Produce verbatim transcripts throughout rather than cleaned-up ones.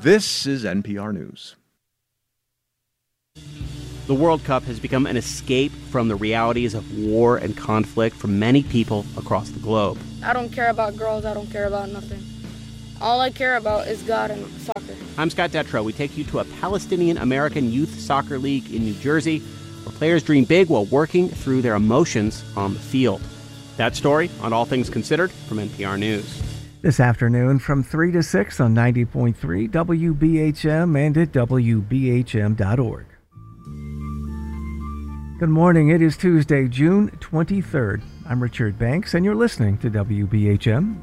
This is N P R News. The World Cup has become an escape from the realities of war and conflict for many people across the globe. I don't care about girls. I don't care about nothing. All I care about is God and soccer. I'm Scott Detrow. We take you to a Palestinian-American youth soccer league in New Jersey, where players dream big while working through their emotions on the field. That story on All Things Considered from N P R News. This afternoon from three to six on ninety point three W B H M and at W B H M dot org. Good morning. It is Tuesday, June twenty-third. I'm Richard Banks, and you're listening to W B H M.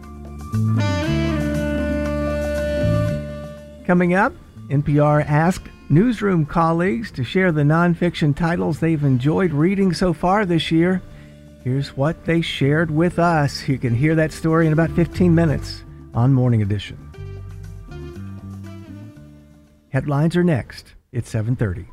Coming up, N P R asked newsroom colleagues to share the nonfiction titles they've enjoyed reading so far this year. Here's what they shared with us. You can hear that story in about fifteen minutes on Morning Edition. Headlines are next. It's seven thirty.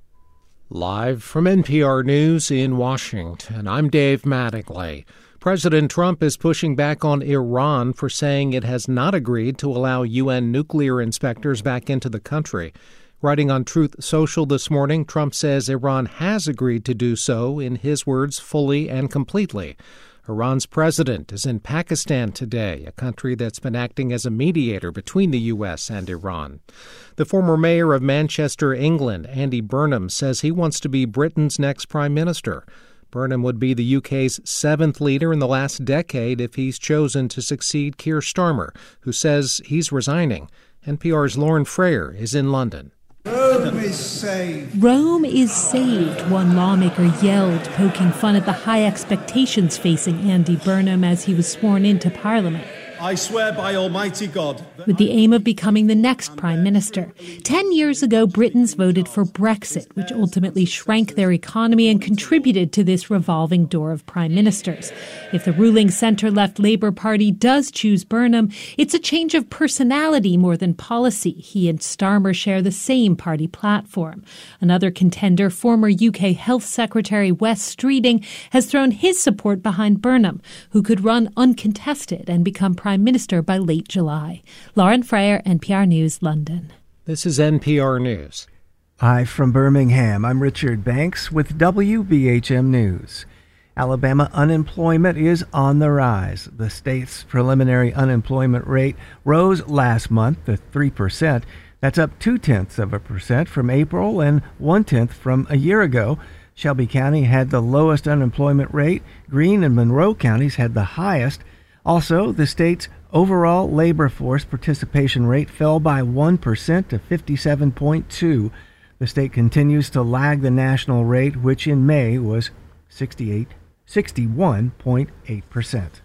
Live from N P R News in Washington, I'm Dave Mattingly. President Trump is pushing back on Iran for saying it has not agreed to allow U N nuclear inspectors back into the country. Writing on Truth Social this morning, Trump says Iran has agreed to do so, in his words, fully and completely. Iran's president is in Pakistan today, a country that's been acting as a mediator between the U S and Iran. The former mayor of Manchester, England, Andy Burnham, says he wants to be Britain's next prime minister. Burnham would be the U K's seventh leader in the last decade if he's chosen to succeed Keir Starmer, who says he's resigning. N P R's Lauren Frayer is in London. Rome is saved. Rome is saved, one lawmaker yelled, poking fun at the high expectations facing Andy Burnham as he was sworn into Parliament. I swear by Almighty God. With the aim of becoming the next prime minister. Ten years ago, Britons voted for Brexit, which ultimately shrank their economy and contributed to this revolving door of prime ministers. If the ruling centre-left Labour Party does choose Burnham, it's a change of personality more than policy. He and Starmer share the same party platform. Another contender, former U K Health Secretary Wes Streeting, has thrown his support behind Burnham, who could run uncontested and become prime minister by late July. Lauren Frayer, N P R News, London. This is N P R News. Hi from Birmingham. I'm Richard Banks with W B H M News. Alabama unemployment is on the rise. The state's preliminary unemployment rate rose last month to three percent. That's up two-tenths of a percent from April and one-tenth from a year ago. Shelby County had the lowest unemployment rate. Greene and Monroe counties had the highest. Also, the state's overall labor force participation rate fell by one percent to fifty-seven point two. The state continues to lag the national rate, which in May was sixty-eight, sixty-one point eight percent.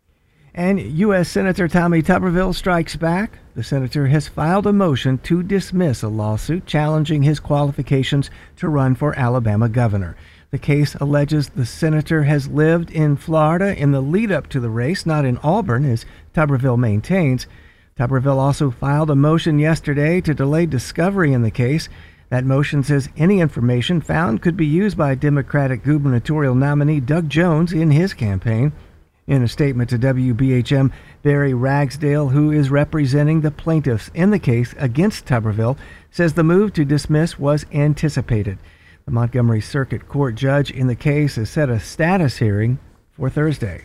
And U S Senator Tommy Tuberville strikes back. The senator has filed a motion to dismiss a lawsuit challenging his qualifications to run for Alabama governor. The case alleges the senator has lived in Florida in the lead-up to the race, not in Auburn, as Tuberville maintains. Tuberville also filed a motion yesterday to delay discovery in the case. That motion says any information found could be used by Democratic gubernatorial nominee Doug Jones in his campaign. In a statement to W B H M, Barry Ragsdale, who is representing the plaintiffs in the case against Tuberville, says the move to dismiss was anticipated. The Montgomery Circuit Court judge in the case has set a status hearing for Thursday.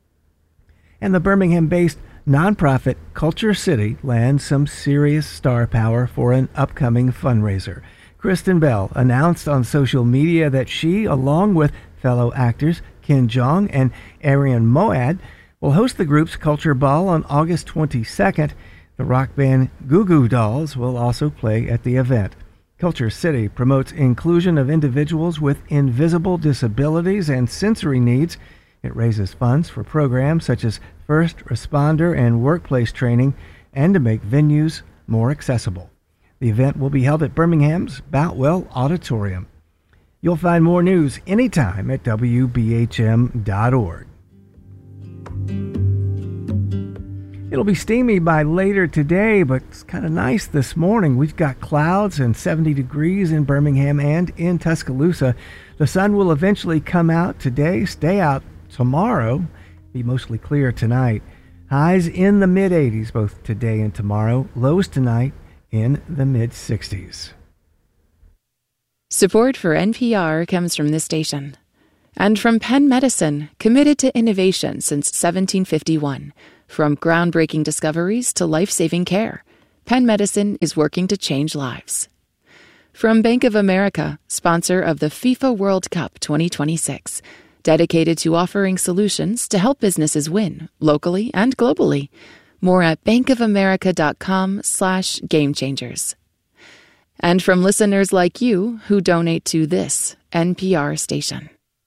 And the Birmingham-based nonprofit Culture City lands some serious star power for an upcoming fundraiser. Kristen Bell announced on social media that she, along with fellow actors Ken Jeong and Arian Moad, will host the group's Culture Ball on August twenty-second. The rock band Goo Goo Dolls will also play at the event. Culture City promotes inclusion of individuals with invisible disabilities and sensory needs. It raises funds for programs such as first responder and workplace training and to make venues more accessible. The event will be held at Birmingham's Boutwell Auditorium. You'll find more news anytime at W B H M dot org. It'll be steamy by later today, but it's kind of nice this morning. We've got clouds and seventy degrees in Birmingham and in Tuscaloosa. The sun will eventually come out today, stay out tomorrow, be mostly clear tonight. Highs in the mid eighties both today and tomorrow. Lows tonight in the mid-sixties. Support for N P R comes from this station and from Penn Medicine, committed to innovation since seventeen fifty-one. From groundbreaking discoveries to life-saving care, Penn Medicine is working to change lives. From Bank of America, sponsor of the FIFA World Cup twenty twenty-six, dedicated to offering solutions to help businesses win locally and globally. More at bankofamerica.com slash game changers. And from listeners like you who donate to this N P R station.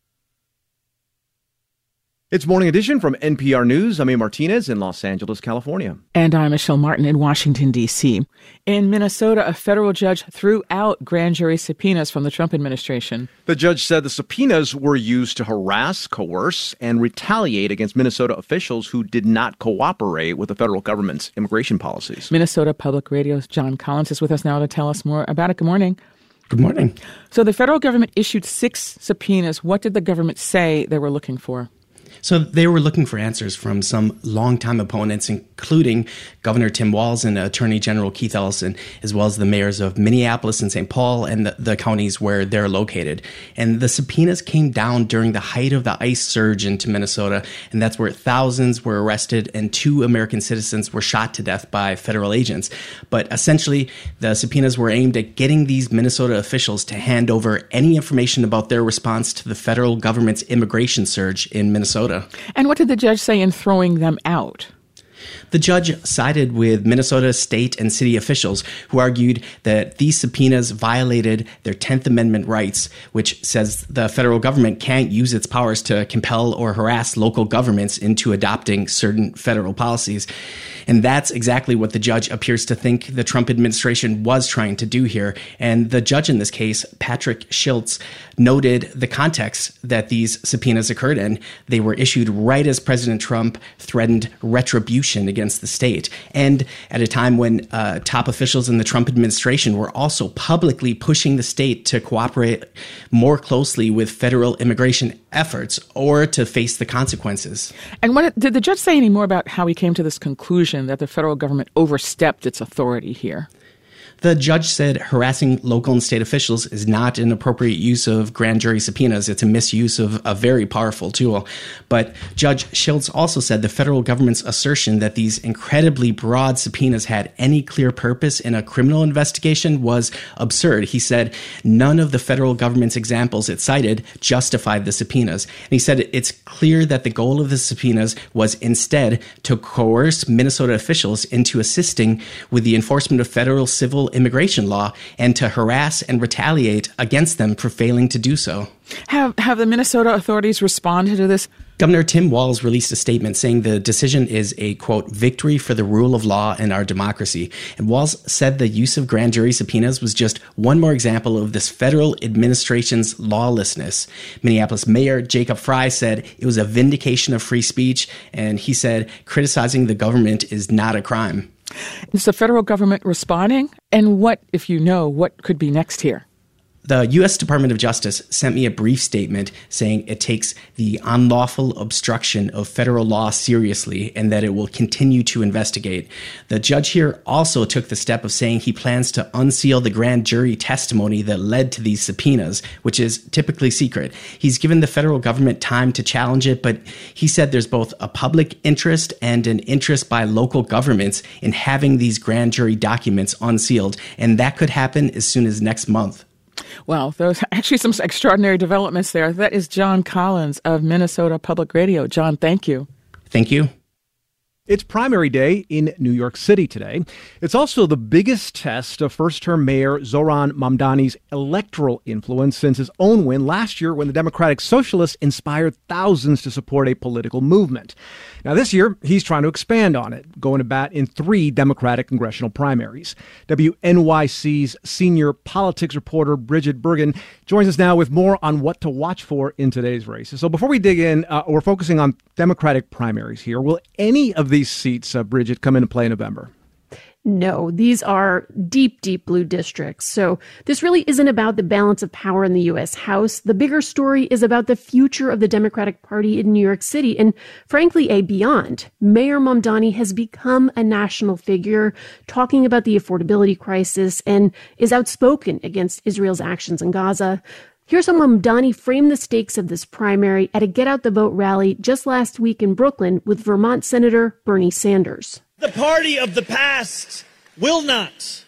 It's Morning Edition from N P R News. I'm A. Martinez in Los Angeles, California. And I'm Michelle Martin in Washington, D C. In Minnesota, a federal judge threw out grand jury subpoenas from the Trump administration. The judge said the subpoenas were used to harass, coerce, and retaliate against Minnesota officials who did not cooperate with the federal government's immigration policies. Minnesota Public Radio's John Collins is with us now to tell us more about it. Good morning. Good morning. So the federal government issued six subpoenas. What did the government say they were looking for? So they were looking for answers from some longtime opponents, including Governor Tim Walz and Attorney General Keith Ellison, as well as the mayors of Minneapolis and Saint Paul and the, the counties where they're located. And the subpoenas came down during the height of the ICE surge into Minnesota, and that's where thousands were arrested and two American citizens were shot to death by federal agents. But essentially, the subpoenas were aimed at getting these Minnesota officials to hand over any information about their response to the federal government's immigration surge in Minnesota. And what did the judge say in throwing them out? The judge sided with Minnesota state and city officials who argued that these subpoenas violated their tenth Amendment rights, which says the federal government can't use its powers to compel or harass local governments into adopting certain federal policies. And that's exactly what the judge appears to think the Trump administration was trying to do here. And the judge in this case, Patrick Schiltz, noted the context that these subpoenas occurred in. They were issued right as President Trump threatened retribution against the state, and at a time when uh, top officials in the Trump administration were also publicly pushing the state to cooperate more closely with federal immigration efforts or to face the consequences. And what did the judge say any more about how he came to this conclusion that the federal government overstepped its authority here? The judge said harassing local and state officials is not an appropriate use of grand jury subpoenas. It's a misuse of a very powerful tool. But Judge Schiltz also said the federal government's assertion that these incredibly broad subpoenas had any clear purpose in a criminal investigation was absurd. He said none of the federal government's examples it cited justified the subpoenas. And he said it's clear that the goal of the subpoenas was instead to coerce Minnesota officials into assisting with the enforcement of federal civil immigration law and to harass and retaliate against them for failing to do so. Have have the Minnesota authorities responded to this? Governor Tim Walz released a statement saying the decision is a, quote, victory for the rule of law and our democracy. And Walz said the use of grand jury subpoenas was just one more example of this federal administration's lawlessness. Minneapolis Mayor Jacob Frey said it was a vindication of free speech, and he said criticizing the government is not a crime. Is the federal government responding? And what, if you know, what could be next here? The U S Department of Justice sent me a brief statement saying it takes the unlawful obstruction of federal law seriously and that it will continue to investigate. The judge here also took the step of saying he plans to unseal the grand jury testimony that led to these subpoenas, which is typically secret. He's given the federal government time to challenge it, but he said there's both a public interest and an interest by local governments in having these grand jury documents unsealed, and that could happen as soon as next month. Well, those are actually some extraordinary developments there. That is John Collins of Minnesota Public Radio. John, thank you. Thank you. It's primary day in New York City today. It's also the biggest test of first-term Mayor Zohran Mamdani's electoral influence since his own win last year when the Democratic Socialists inspired thousands to support a political movement. Now, this year, he's trying to expand on it, going to bat in three Democratic congressional primaries. W N Y C's senior politics reporter Bridget Bergen joins us now with more on what to watch for in today's race. So before we dig in, uh, we're focusing on Democratic primaries here. Will any of these seats, uh, Bridget, come into play in November? No, these are deep, deep blue districts. So this really isn't about the balance of power in the U S House. The bigger story is about the future of the Democratic Party in New York City and, frankly, a beyond. Mayor Mamdani has become a national figure, talking about the affordability crisis and is outspoken against Israel's actions in Gaza. Here's how Mamdani framed the stakes of this primary at a Get Out the Vote rally just last week in Brooklyn with Vermont Senator Bernie Sanders. The party of the past will not